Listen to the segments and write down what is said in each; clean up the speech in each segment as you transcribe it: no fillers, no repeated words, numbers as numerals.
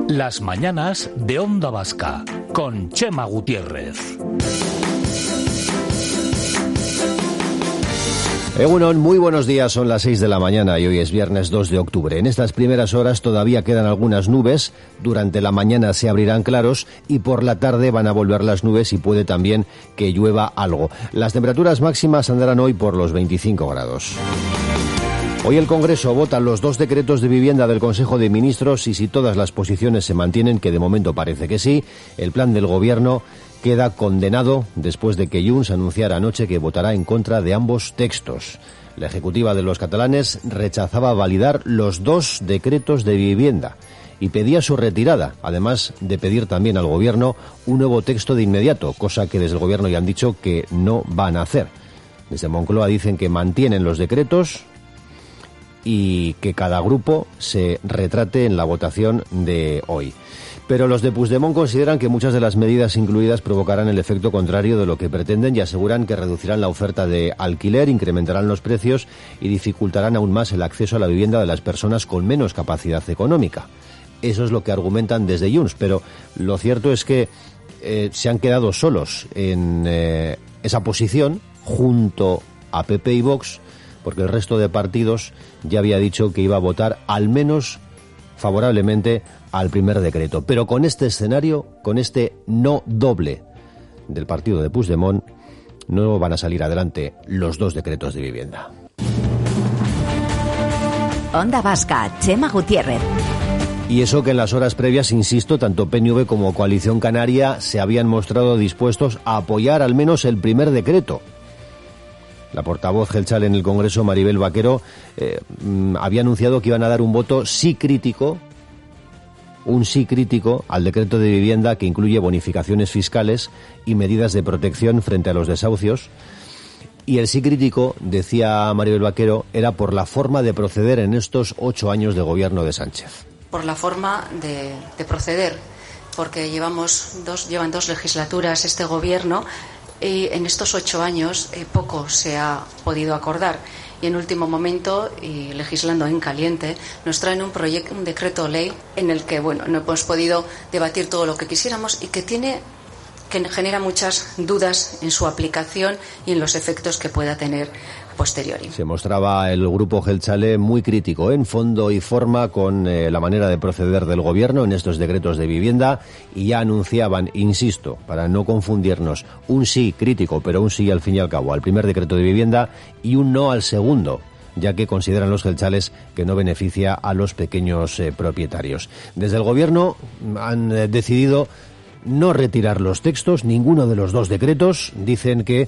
Las mañanas de Onda Vasca, con Chema Gutiérrez. Egunon, muy buenos días, son las 6 de la mañana y hoy es viernes 2 de octubre. En estas primeras horas todavía quedan algunas nubes, durante la mañana se abrirán claros y por la tarde van a volver las nubes y puede también que llueva algo. Las temperaturas máximas andarán hoy por los 25 grados. Hoy el Congreso vota los 2 decretos de vivienda del Consejo de Ministros y si todas las posiciones se mantienen, que de momento parece que sí, el plan del Gobierno queda condenado después de que Junts anunciara anoche que votará en contra de ambos textos. La ejecutiva de los catalanes rechazaba validar los 2 decretos de vivienda y pedía su retirada, además de pedir también al Gobierno un nuevo texto de inmediato, cosa que desde el Gobierno ya han dicho que no van a hacer. Desde Moncloa dicen que mantienen los decretos y que cada grupo se retrate en la votación de hoy. Pero los de Puigdemont consideran que muchas de las medidas incluidas provocarán el efecto contrario de lo que pretenden y aseguran que reducirán la oferta de alquiler, incrementarán los precios y dificultarán aún más el acceso a la vivienda de las personas con menos capacidad económica. Eso es lo que argumentan desde Junts, pero lo cierto es que se han quedado solos en esa posición junto a PP y Vox, porque el resto de partidos ya había dicho que iba a votar al menos favorablemente al primer decreto. Pero con este escenario, con este no doble del partido de Puigdemont, no van a salir adelante los 2 decretos de vivienda. Onda Vasca, Chema Gutiérrez. Y eso que en las horas previas, insisto, tanto PNV como Coalición Canaria se habían mostrado dispuestos a apoyar al menos el primer decreto. La portavoz Geltzale en el Congreso, Maribel Vaquero, había anunciado que iban a dar un voto sí crítico al decreto de vivienda que incluye bonificaciones fiscales y medidas de protección frente a los desahucios. Y el sí crítico, decía Maribel Vaquero, era por la forma de proceder en estos 8 años de gobierno de Sánchez. Por la forma de proceder, porque llevan 2 legislaturas este gobierno y en estos 8 años poco se ha podido acordar. Y en último momento, y legislando en caliente, nos traen un decreto ley en el que no hemos podido debatir todo lo que quisiéramos y que genera muchas dudas en su aplicación y en los efectos que pueda tener posteriori. Se mostraba el grupo Geltzale muy crítico en fondo y forma con la manera de proceder del gobierno en estos decretos de vivienda y ya anunciaban, insisto, para no confundirnos, un sí crítico, pero un sí al fin y al cabo al primer decreto de vivienda y un no al segundo, ya que consideran los geltzales que no beneficia a los pequeños propietarios. Desde el gobierno han decidido no retirar los textos, ninguno de los 2 decretos. Dicen que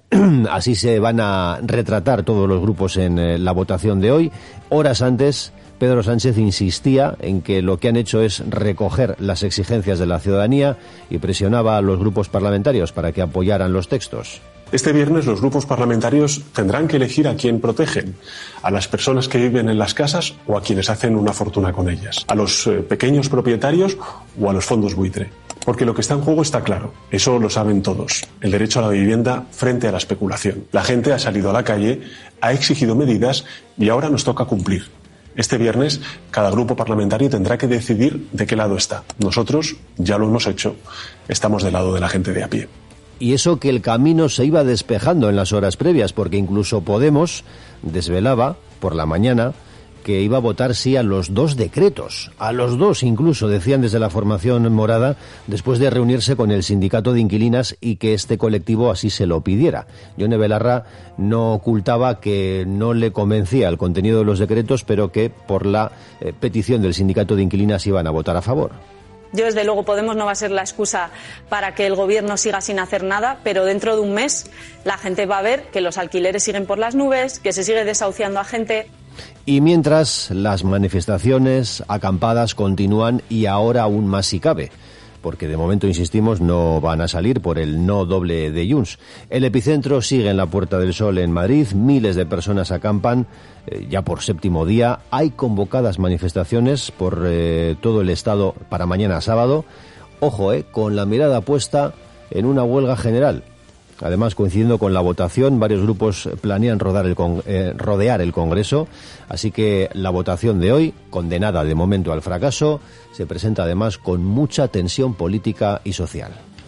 así se van a retratar todos los grupos en la votación de hoy. Horas antes, Pedro Sánchez insistía en que lo que han hecho es recoger las exigencias de la ciudadanía y presionaba a los grupos parlamentarios para que apoyaran los textos. Este viernes los grupos parlamentarios tendrán que elegir a quién protegen, a las personas que viven en las casas o a quienes hacen una fortuna con ellas, a los pequeños propietarios o a los fondos buitre. Porque lo que está en juego está claro, eso lo saben todos, el derecho a la vivienda frente a la especulación. La gente ha salido a la calle, ha exigido medidas y ahora nos toca cumplir. Este viernes cada grupo parlamentario tendrá que decidir de qué lado está. Nosotros ya lo hemos hecho, estamos del lado de la gente de a pie. Y eso que el camino se iba despejando en las horas previas, porque incluso Podemos desvelaba por la mañana que iba a votar sí a los 2 decretos, a los 2 incluso, decían desde la formación morada, después de reunirse con el sindicato de inquilinas y que este colectivo así se lo pidiera. Yone Belarra no ocultaba que no le convencía el contenido de los decretos, pero que por la petición del sindicato de inquilinas iban a votar a favor. Yo, desde luego, Podemos no va a ser la excusa para que el gobierno siga sin hacer nada, pero dentro de un mes la gente va a ver que los alquileres siguen por las nubes, que se sigue desahuciando a gente. Y mientras, las manifestaciones, acampadas continúan y ahora aún más si cabe, porque de momento, insistimos, no van a salir por el no doble de Junts. El epicentro sigue en la Puerta del Sol en Madrid, miles de personas acampan, ya por 7º día. Hay convocadas manifestaciones por todo el estado para mañana sábado. Ojo, con la mirada puesta en una huelga general. Además, coincidiendo con la votación, varios grupos planean rodear el Congreso, así que la votación de hoy, condenada de momento al fracaso, se presenta además con mucha tensión política y social.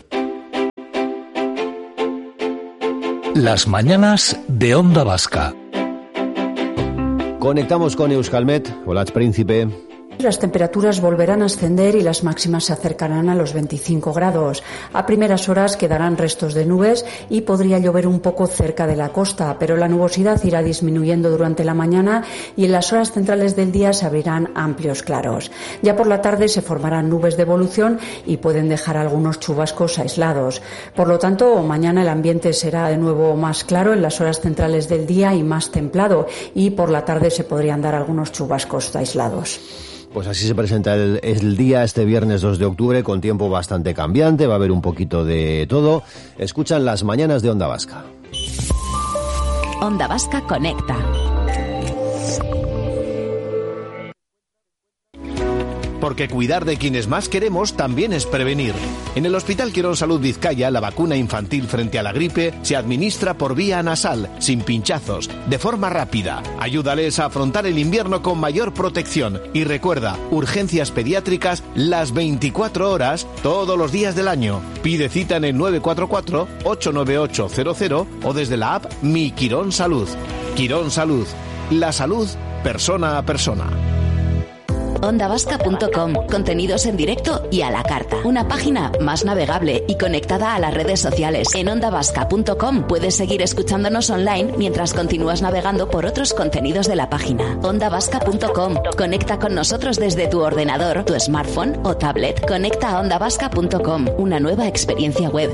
Las mañanas de Onda Vasca. Conectamos con Euskalmet. Hola, Príncipe. Las temperaturas volverán a ascender y las máximas se acercarán a los 25 grados. A primeras horas quedarán restos de nubes y podría llover un poco cerca de la costa, pero la nubosidad irá disminuyendo durante la mañana y en las horas centrales del día se abrirán amplios claros. Ya por la tarde se formarán nubes de evolución y pueden dejar algunos chubascos aislados. Por lo tanto, mañana el ambiente será de nuevo más claro en las horas centrales del día y más templado, y por la tarde se podrían dar algunos chubascos aislados. Pues así se presenta el día este viernes 2 de octubre, con tiempo bastante cambiante, va a haber un poquito de todo. Escuchan las mañanas de Onda Vasca. Onda Vasca conecta. Porque cuidar de quienes más queremos también es prevenir. En el Hospital Quirón Salud Vizcaya, la vacuna infantil frente a la gripe se administra por vía nasal, sin pinchazos, de forma rápida. Ayúdales a afrontar el invierno con mayor protección. Y recuerda, urgencias pediátricas las 24 horas, todos los días del año. Pide cita en el 944-89800 o desde la app Mi Quirón Salud. Quirón Salud. La salud, persona a persona. Ondavasca.com, contenidos en directo y a la carta. Una página más navegable y conectada a las redes sociales. En ondavasca.com puedes seguir escuchándonos online mientras continúas navegando por otros contenidos de la página. Ondavasca.com, conecta con nosotros desde tu ordenador, tu smartphone o tablet. Conecta a ondavasca.com, una nueva experiencia web.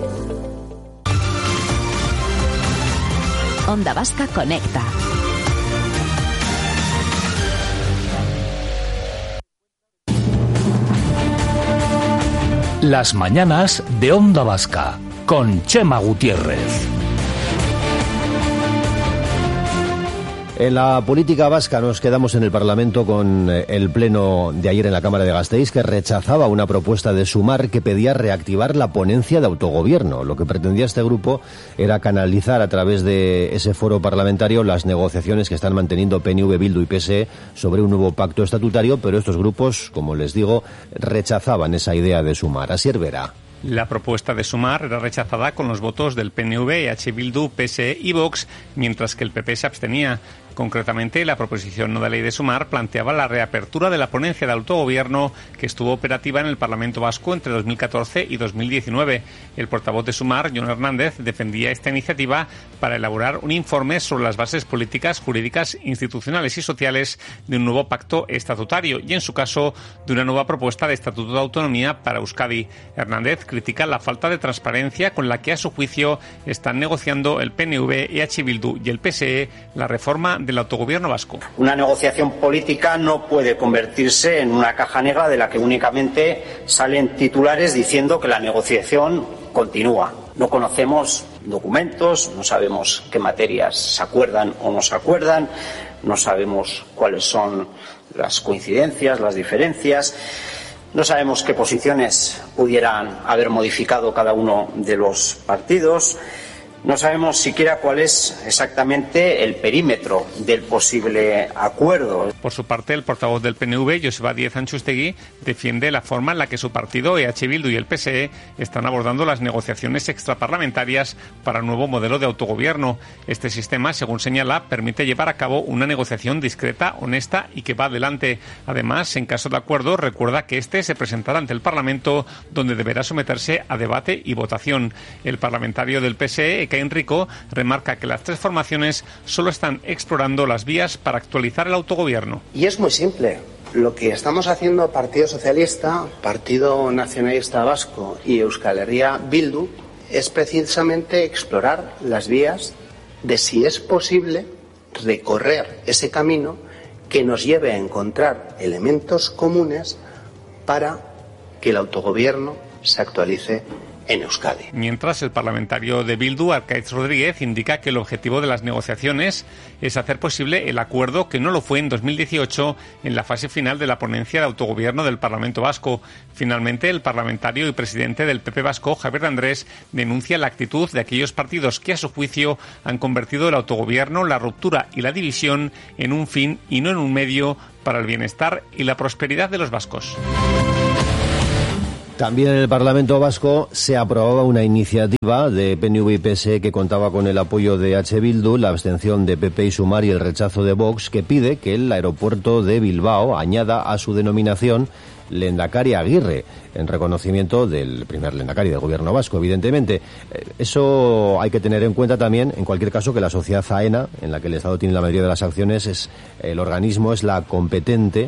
Onda Vasca conecta. Las mañanas de Onda Vasca con Chema Gutiérrez. En la política vasca nos quedamos en el Parlamento con el pleno de ayer en la Cámara de Gasteiz, que rechazaba una propuesta de Sumar que pedía reactivar la ponencia de autogobierno. Lo que pretendía este grupo era canalizar a través de ese foro parlamentario las negociaciones que están manteniendo PNV, Bildu y PSE sobre un nuevo pacto estatutario, pero estos grupos, como les digo, rechazaban esa idea de Sumar. Asier Vera. La propuesta de Sumar era rechazada con los votos del PNV, EH Bildu, PSE y Vox, mientras que el PP se abstenía. Concretamente, la proposición no de ley de Sumar planteaba la reapertura de la ponencia de autogobierno que estuvo operativa en el Parlamento Vasco entre 2014 y 2019. El portavoz de Sumar, Jon Hernández, defendía esta iniciativa para elaborar un informe sobre las bases políticas, jurídicas, institucionales y sociales de un nuevo pacto estatutario y, en su caso, de una nueva propuesta de Estatuto de Autonomía para Euskadi. Hernández critica la falta de transparencia con la que, a su juicio, están negociando el PNV, EH Bildu y el PSE la reforma del autogobierno vasco. Una negociación política no puede convertirse en una caja negra de la que únicamente salen titulares diciendo que la negociación continúa. No conocemos documentos, no sabemos qué materias se acuerdan o no se acuerdan, no sabemos cuáles son las coincidencias, las diferencias, no sabemos qué posiciones pudieran haber modificado cada uno de los partidos. No sabemos siquiera cuál es exactamente el perímetro del posible acuerdo. Por su parte, el portavoz del PNV, Joseba Díez Antxustegui, defiende la forma en la que su partido, EH Bildu y el PSE están abordando las negociaciones extraparlamentarias para un nuevo modelo de autogobierno. Este sistema, según señala, permite llevar a cabo una negociación discreta, honesta y que va adelante. Además, en caso de acuerdo, recuerda que este se presentará ante el Parlamento, donde deberá someterse a debate y votación. El parlamentario del PSE, Ekain Rico, remarca que las tres formaciones solo están explorando las vías para actualizar el autogobierno. Y es muy simple. Lo que estamos haciendo Partido Socialista, Partido Nacionalista Vasco y Euskal Herria Bildu es precisamente explorar las vías de si es posible recorrer ese camino que nos lleve a encontrar elementos comunes para que el autogobierno se actualice en Euskadi. Mientras, el parlamentario de Bildu, Arkaitz Rodríguez, indica que el objetivo de las negociaciones es hacer posible el acuerdo que no lo fue en 2018 en la fase final de la ponencia de autogobierno del Parlamento Vasco. Finalmente, el parlamentario y presidente del PP vasco, Javier Andrés, denuncia la actitud de aquellos partidos que, a su juicio, han convertido el autogobierno, la ruptura y la división en un fin y no en un medio para el bienestar y la prosperidad de los vascos. También en el Parlamento Vasco se aprobaba una iniciativa de PNV y PSE que contaba con el apoyo de H. Bildu, la abstención de PP y Sumar y el rechazo de Vox, que pide que el aeropuerto de Bilbao añada a su denominación Lehendakari Aguirre, en reconocimiento del primer lehendakari del gobierno vasco, evidentemente. Eso hay que tener en cuenta también, en cualquier caso, que la sociedad AENA, en la que el Estado tiene la mayoría de las acciones, es la competente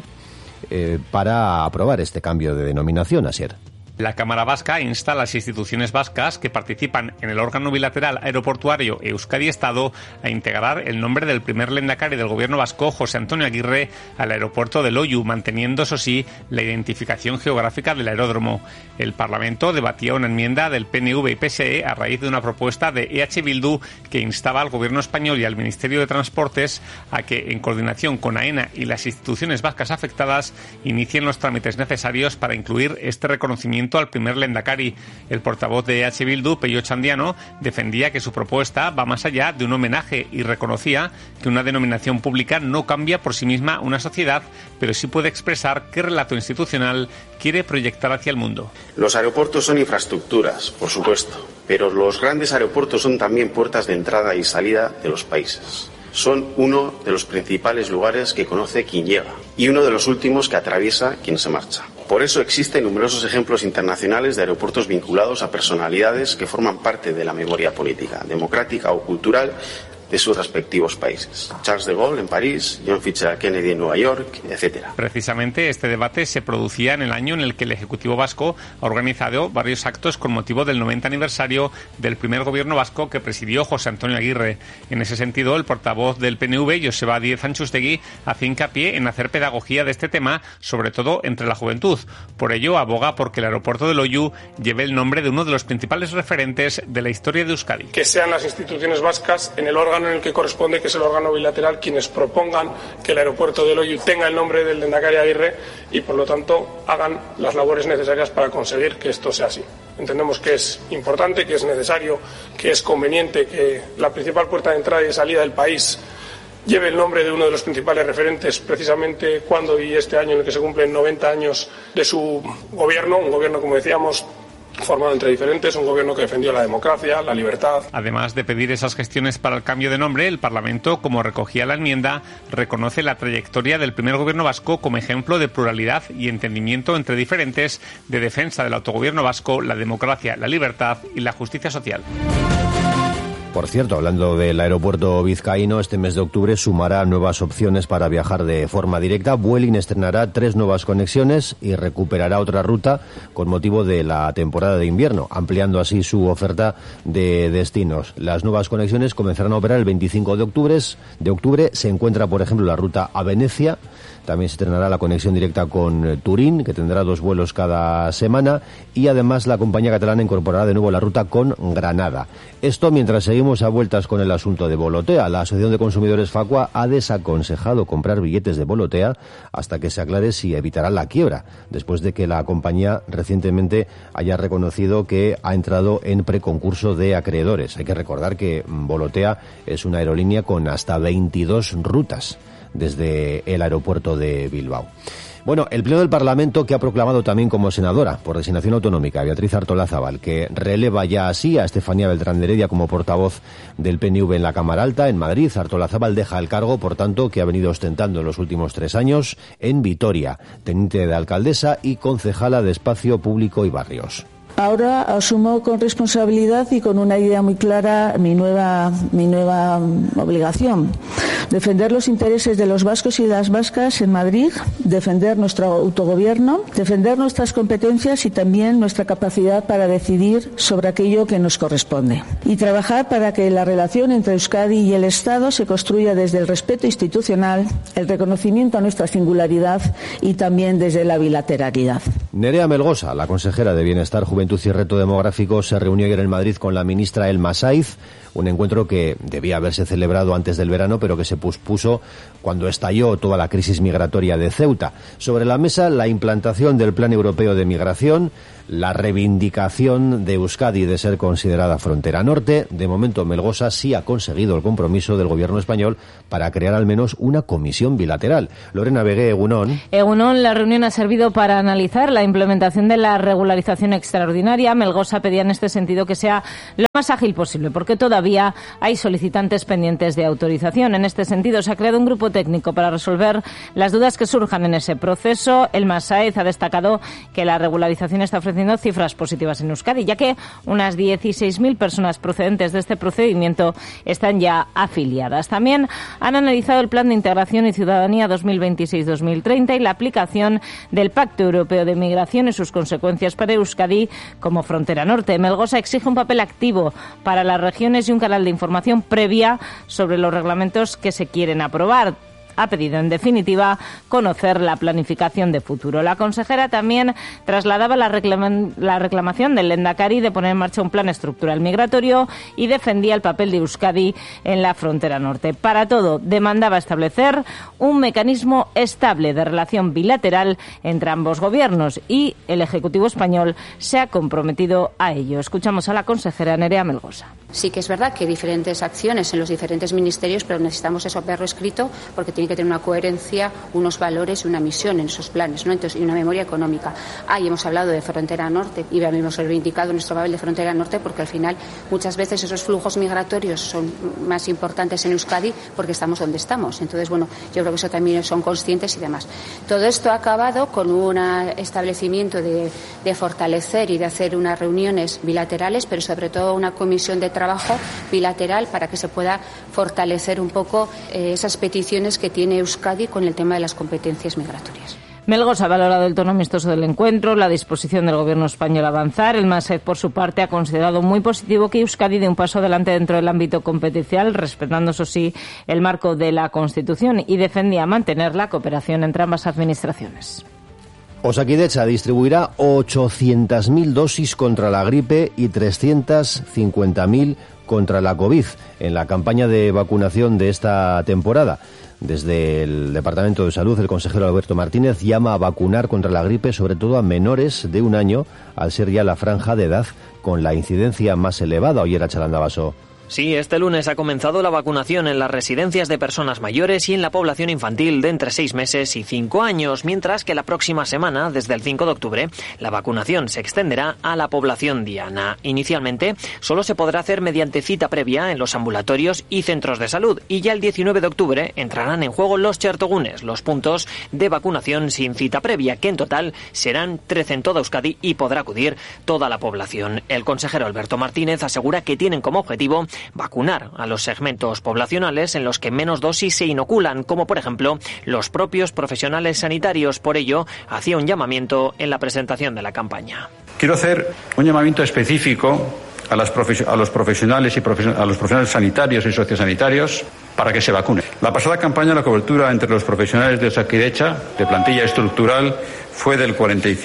para aprobar este cambio de denominación, Asier. La Cámara Vasca insta a las instituciones vascas que participan en el órgano bilateral aeroportuario Euskadi-Estado a integrar el nombre del primer lehendakari del gobierno vasco, José Antonio Aguirre, al aeropuerto de Loiu, manteniendo, eso sí, la identificación geográfica del aeródromo. El Parlamento debatía una enmienda del PNV y PSE a raíz de una propuesta de EH Bildu que instaba al gobierno español y al Ministerio de Transportes a que, en coordinación con AENA y las instituciones vascas afectadas, inicien los trámites necesarios para incluir este reconocimiento al primer lehendakari. El portavoz de EH Bildu, Pello Chandiano, defendía que su propuesta va más allá de un homenaje y reconocía que una denominación pública no cambia por sí misma una sociedad, pero sí puede expresar qué relato institucional quiere proyectar hacia el mundo. Los aeropuertos son infraestructuras, por supuesto, pero los grandes aeropuertos son también puertas de entrada y salida de los países. Son uno de los principales lugares que conoce quien llega y uno de los últimos que atraviesa quien se marcha. Por eso existen numerosos ejemplos internacionales de aeropuertos vinculados a personalidades que forman parte de la memoria política, democrática o cultural de sus respectivos países. Charles de Gaulle en París, John F. Kennedy en Nueva York, etc. Precisamente este debate se producía en el año en el que el Ejecutivo vasco ha organizado varios actos con motivo del 90 aniversario del primer gobierno vasco que presidió José Antonio Aguirre. En ese sentido, el portavoz del PNV, Joseba Díez Antxustegui, hace hincapié en hacer pedagogía de este tema, sobre todo entre la juventud. Por ello, aboga porque el aeropuerto de Loiu lleve el nombre de uno de los principales referentes de la historia de Euskadi. Que sean las instituciones vascas en el órgano en el que corresponde, que es el órgano bilateral, quienes propongan que el aeropuerto de Loiu tenga el nombre del lehendakari Aguirre y, por lo tanto, hagan las labores necesarias para conseguir que esto sea así. Entendemos que es importante, que es necesario, que es conveniente que la principal puerta de entrada y de salida del país lleve el nombre de uno de los principales referentes, precisamente cuando y este año en el que se cumplen 90 años de su gobierno, un gobierno, como decíamos, formado entre diferentes, un gobierno que defendió la democracia, la libertad. Además de pedir esas gestiones para el cambio de nombre, el Parlamento, como recogía la enmienda, reconoce la trayectoria del primer gobierno vasco como ejemplo de pluralidad y entendimiento entre diferentes, de defensa del autogobierno vasco, la democracia, la libertad y la justicia social. Por cierto, hablando del aeropuerto vizcaíno, este mes de octubre sumará nuevas opciones para viajar de forma directa. Vueling estrenará 3 nuevas conexiones y recuperará otra ruta con motivo de la temporada de invierno, ampliando así su oferta de destinos. Las nuevas conexiones comenzarán a operar el 25 de octubre. Se encuentra, por ejemplo, la ruta a Venecia. También se estrenará la conexión directa con Turín, que tendrá 2 vuelos cada semana, y además la compañía catalana incorporará de nuevo la ruta con Granada. Esto mientras seguimos a vueltas con el asunto de Volotea. La Asociación de Consumidores Facua ha desaconsejado comprar billetes de Volotea hasta que se aclare si evitará la quiebra, después de que la compañía recientemente haya reconocido que ha entrado en preconcurso de acreedores. Hay que recordar que Volotea es una aerolínea con hasta 22 rutas desde el aeropuerto de Bilbao. Bueno, el Pleno del Parlamento, que ha proclamado también como senadora por designación autonómica a Beatriz Artolazabal, que releva ya así a Estefanía Beltrán de Heredia como portavoz del PNV en la Cámara Alta, en Madrid. Artolazabal deja el cargo, por tanto, que ha venido ostentando en los últimos 3 años en Vitoria, teniente de alcaldesa y concejala de Espacio Público y Barrios. Ahora asumo con responsabilidad y con una idea muy clara mi nueva obligación. Defender los intereses de los vascos y las vascas en Madrid, defender nuestro autogobierno, defender nuestras competencias y también nuestra capacidad para decidir sobre aquello que nos corresponde. Y trabajar para que la relación entre Euskadi y el Estado se construya desde el respeto institucional, el reconocimiento a nuestra singularidad y también desde la bilateralidad. Nerea Melgosa, la consejera de Bienestar, Juventud y Reto Demográfico, se reunió ayer en Madrid con la ministra Elma Saiz, un encuentro que debía haberse celebrado antes del verano, pero que se pospuso cuando estalló toda la crisis migratoria de Ceuta. Sobre la mesa, la implantación del Plan Europeo de Migración, la reivindicación de Euskadi de ser considerada frontera norte. De momento, Melgosa sí ha conseguido el compromiso del gobierno español para crear al menos una comisión bilateral. Lorena Begué, Egunon. Egunon, la reunión ha servido para analizar la implementación de la regularización extraordinaria. Melgosa pedía en este sentido que sea lo más ágil posible, porque todavía hay solicitantes pendientes de autorización. En este sentido, se ha creado un grupo técnico para resolver las dudas que surjan en ese proceso. Elma Saiz ha destacado que la regularización está ofreciendo cifras positivas en Euskadi, ya que unas 16.000 personas procedentes de este procedimiento están ya afiliadas. También han analizado el Plan de Integración y Ciudadanía 2026-2030 y la aplicación del Pacto Europeo de Migración y sus consecuencias para Euskadi como frontera norte. Melgosa exige un papel activo para las regiones y un canal de información previa sobre los reglamentos que se quieren aprobar. Ha pedido, en definitiva, conocer la planificación de futuro. La consejera también trasladaba la reclamación del Lehendakari de poner en marcha un plan estructural migratorio y defendía el papel de Euskadi en la frontera norte. Para todo, demandaba establecer un mecanismo estable de relación bilateral entre ambos gobiernos y el Ejecutivo español se ha comprometido a ello. Escuchamos a la consejera Nerea Melgosa. Sí que es verdad que hay diferentes acciones en los diferentes ministerios, pero necesitamos eso verlo escrito porque tiene que tener una coherencia, unos valores y una misión en esos planes, ¿no? Entonces, y una memoria económica. Ahí hemos hablado de frontera norte y hemos reivindicado nuestro papel de frontera norte porque al final muchas veces esos flujos migratorios son más importantes en Euskadi porque estamos donde estamos. Entonces, bueno, yo creo que eso también son conscientes y demás. Todo esto ha acabado con un establecimiento de fortalecer y de hacer unas reuniones bilaterales, pero sobre todo una comisión de trabajo bilateral para que se pueda fortalecer un poco esas peticiones que tiene Euskadi con el tema de las competencias migratorias. Melgosa ha valorado el tono amistoso del encuentro, la disposición del gobierno español a avanzar. Elma Saiz, por su parte, ha considerado muy positivo que Euskadi dé un paso adelante dentro del ámbito competencial, respetando, eso sí, el marco de la Constitución, y defendía mantener la cooperación entre ambas administraciones. Osakidetza distribuirá 800.000 dosis contra la gripe y 350.000 contra la COVID en la campaña de vacunación de esta temporada. Desde el Departamento de Salud, el consejero Alberto Martínez llama a vacunar contra la gripe, sobre todo a menores de 1 año, al ser ya la franja de edad con la incidencia más elevada. Ollera Chalandabaso. Sí, este lunes ha comenzado la vacunación en las residencias de personas mayores y en la población infantil de entre 6 meses y 5 años, mientras que la próxima semana, desde el 5 de octubre, la vacunación se extenderá a la población diana. Inicialmente, solo se podrá hacer mediante cita previa en los ambulatorios y centros de salud, y ya el 19 de octubre entrarán en juego los chertogunes, los puntos de vacunación sin cita previa, que en total serán 13 en toda Euskadi y podrá acudir toda la población. El consejero Alberto Martínez asegura que tienen como objetivo vacunar a los segmentos poblacionales en los que menos dosis se inoculan, como por ejemplo los propios profesionales sanitarios. Por ello, hacía un llamamiento en la presentación de la campaña. Quiero hacer un llamamiento específico a los profesionales y a los profesionales sanitarios y sociosanitarios para que se vacunen. La pasada campaña, la cobertura entre los profesionales de Osakidetza, de plantilla estructural, fue del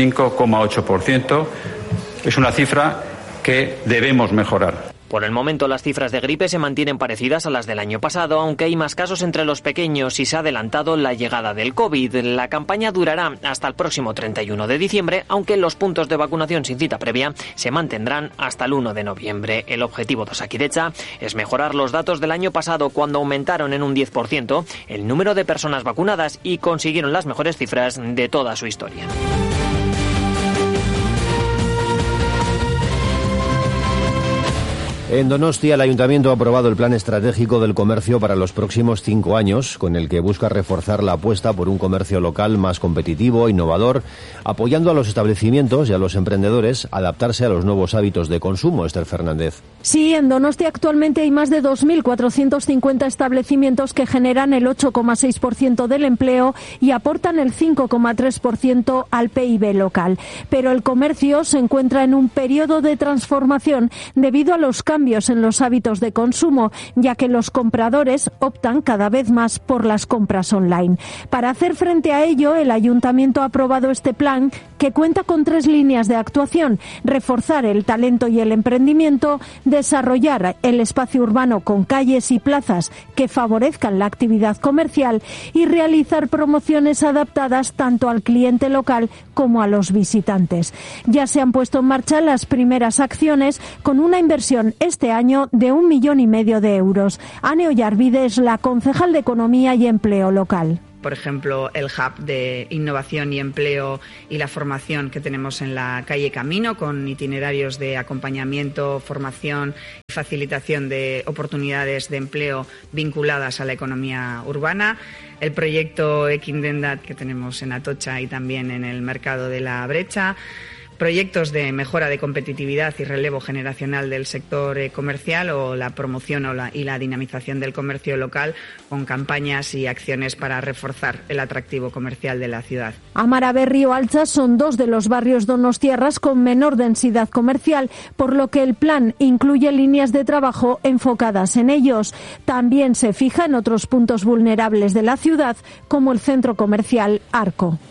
45,8%. Es una cifra que debemos mejorar. Por el momento, las cifras de gripe se mantienen parecidas a las del año pasado, aunque hay más casos entre los pequeños y se ha adelantado la llegada del COVID. La campaña durará hasta el próximo 31 de diciembre, aunque los puntos de vacunación sin cita previa se mantendrán hasta el 1 de noviembre. El objetivo de Osakidetza es mejorar los datos del año pasado, cuando aumentaron en un 10% el número de personas vacunadas y consiguieron las mejores cifras de toda su historia. En Donostia, el Ayuntamiento ha aprobado el Plan Estratégico del Comercio para los próximos 5 años, con el que busca reforzar la apuesta por un comercio local más competitivo, innovador, apoyando a los establecimientos y a los emprendedores a adaptarse a los nuevos hábitos de consumo. Esther Fernández. Sí, en Donostia actualmente hay más de 2.450 establecimientos que generan el 8,6% del empleo y aportan el 5,3% al PIB local. Pero el comercio se encuentra en un periodo de transformación debido a los cambios cambios en los hábitos de consumo, ya que los compradores optan cada vez más por las compras online. Para hacer frente a ello, el Ayuntamiento ha aprobado este plan que cuenta con 3 líneas de actuación: reforzar el talento y el emprendimiento, desarrollar el espacio urbano con calles y plazas que favorezcan la actividad comercial y realizar promociones adaptadas tanto al cliente local como a los visitantes. Ya se han puesto en marcha las primeras acciones con una inversión este año de 1,5 millones de euros. Ane Ollarvide es la concejal de Economía y Empleo local. Por ejemplo, el hub de innovación y empleo y la formación que tenemos en la calle Camino, con itinerarios de acompañamiento, formación y facilitación de oportunidades de empleo vinculadas a la economía urbana. El proyecto Ekindendat que tenemos en Atocha y también en el mercado de la Brecha. Proyectos de mejora de competitividad y relevo generacional del sector comercial, o la promoción y la dinamización del comercio local, con campañas y acciones para reforzar el atractivo comercial de la ciudad. Amaraberri o Altza son 2 de los barrios donostiarras con menor densidad comercial, por lo que el plan incluye líneas de trabajo enfocadas en ellos. También se fija en otros puntos vulnerables de la ciudad, como el centro comercial Arco.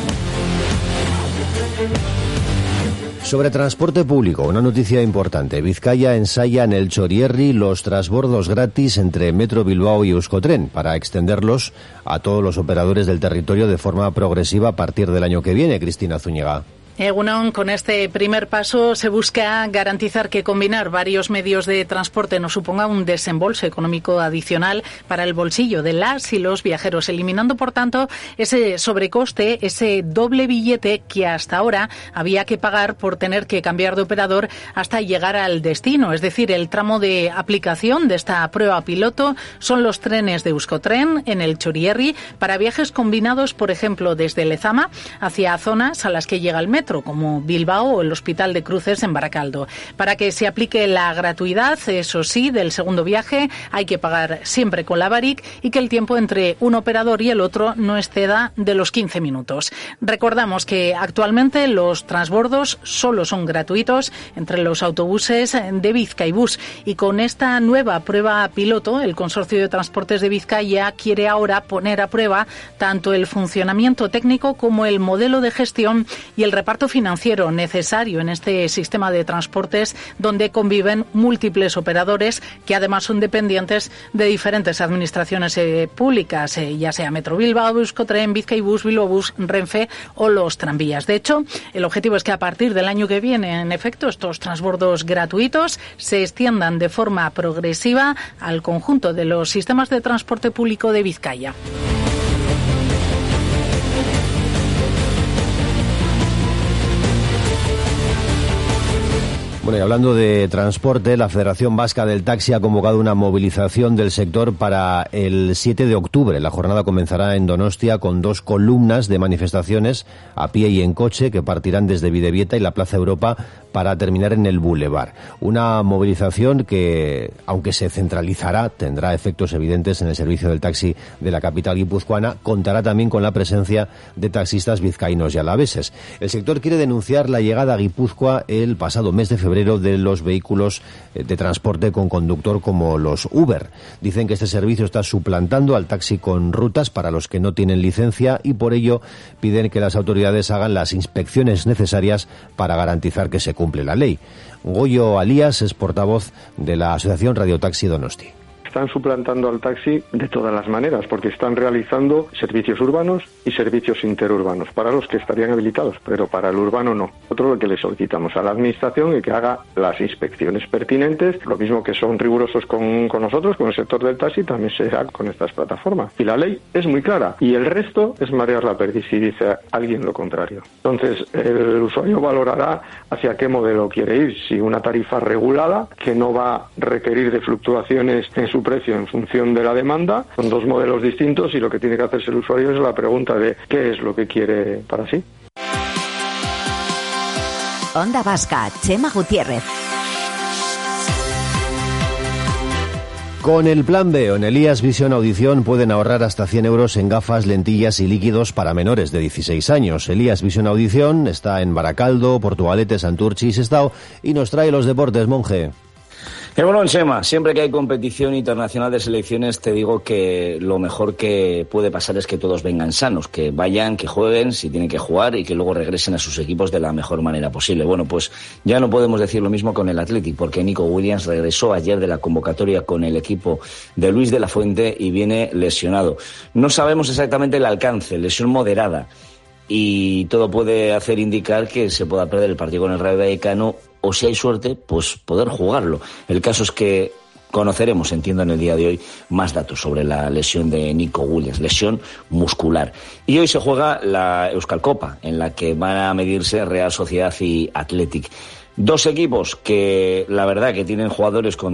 Sobre transporte público, una noticia importante. Vizcaya ensaya en el Txorierri los transbordos gratis entre Metro Bilbao y Euskotren para extenderlos a todos los operadores del territorio de forma progresiva a partir del año que viene. Cristina Zúñiga. Egunon, con este primer paso se busca garantizar que combinar varios medios de transporte no suponga un desembolso económico adicional para el bolsillo de las y los viajeros, eliminando, por tanto, ese sobrecoste, ese doble billete que hasta ahora había que pagar por tener que cambiar de operador hasta llegar al destino. Es decir, el tramo de aplicación de esta prueba piloto son los trenes de Euskotren en el Txorierri para viajes combinados, por ejemplo, desde Lezama hacia zonas a las que llega el metro, como Bilbao o el Hospital de Cruces en Baracaldo. Para que se aplique la gratuidad, eso sí, del segundo viaje, hay que pagar siempre con la Baric y que el tiempo entre un operador y el otro no exceda de los 15 minutos. Recordamos que actualmente los transbordos solo son gratuitos entre los autobuses de Bizkaibus, y con esta nueva prueba piloto, el Consorcio de Transportes de Vizcaya quiere ahora poner a prueba tanto el funcionamiento técnico como el modelo de gestión y el reparto financiero necesario en este sistema de transportes donde conviven múltiples operadores que además son dependientes de diferentes administraciones públicas, ya sea Metro Bilbao, Euskotren, Bizkaibus, Bilbobus, Renfe o los tranvías. De hecho, el objetivo es que a partir del año que viene, en efecto, estos transbordos gratuitos se extiendan de forma progresiva al conjunto de los sistemas de transporte público de Vizcaya. Bueno, y hablando de transporte, la Federación Vasca del Taxi ha convocado una movilización del sector para el 7 de octubre. La jornada comenzará en Donostia con 2 columnas de manifestaciones a pie y en coche que partirán desde Bidebieta y la Plaza Europa para terminar en el Boulevard. Una movilización que, aunque se centralizará, tendrá efectos evidentes en el servicio del taxi de la capital guipuzcoana, contará también con la presencia de taxistas vizcaínos y alaveses. El sector quiere denunciar la llegada a Guipúzcoa el pasado mes de febrero de los vehículos de transporte con conductor como los Uber. Dicen que este servicio está suplantando al taxi con rutas para los que no tienen licencia y por ello piden que las autoridades hagan las inspecciones necesarias para garantizar que se cumple la ley. Goyo Alías es portavoz de la Asociación Radiotaxi Donosti. Están suplantando al taxi de todas las maneras, porque están realizando servicios urbanos y servicios interurbanos, para los que estarían habilitados, pero para el urbano no. Otro lo que le solicitamos a la Administración es que haga las inspecciones pertinentes, lo mismo que son rigurosos con nosotros, con el sector del taxi, también será con estas plataformas. Y la ley es muy clara, y el resto es marear la perdiz si dice alguien lo contrario. Entonces, el usuario valorará hacia qué modelo quiere ir, si una tarifa regulada, que no va a requerir de fluctuaciones en su precio en función de la demanda. Son 2 modelos distintos y lo que tiene que hacerse el usuario es la pregunta de qué es lo que quiere para sí. Onda Vasca, Chema Gutiérrez. Con el plan B o en Elías Visión Audición pueden ahorrar hasta 100 euros en gafas, lentillas y líquidos para menores de 16 años. Elías Visión Audición está en Baracaldo, Portugalete, Santurchi y Sestao y nos trae los deportes, Monje. Bueno, Chema, siempre que hay competición internacional de selecciones te digo que lo mejor que puede pasar es que todos vengan sanos, que vayan, que jueguen si tienen que jugar y que luego regresen a sus equipos de la mejor manera posible. Bueno, pues ya no podemos decir lo mismo con el Athletic, porque Nico Williams regresó ayer de la convocatoria con el equipo de Luis de la Fuente y viene lesionado. No sabemos exactamente el alcance, lesión moderada, y todo puede hacer indicar que se pueda perder el partido con el Rayo Vallecano, o si hay suerte, pues poder jugarlo. El caso es que conoceremos, entiendo, en el día de hoy más datos sobre la lesión de Nico Williams, lesión muscular. Y hoy se juega la Euskal Copa, en la que van a medirse Real Sociedad y Athletic. Dos equipos que la verdad que tienen jugadores con